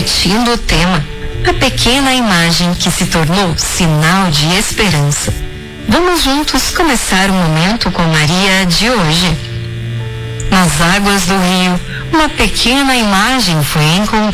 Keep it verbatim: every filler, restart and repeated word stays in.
repetindo o tema, a pequena imagem que se tornou sinal de esperança. Vamos juntos começar o Momento com Maria de hoje. Nas águas do rio, uma pequena imagem foi encontrada.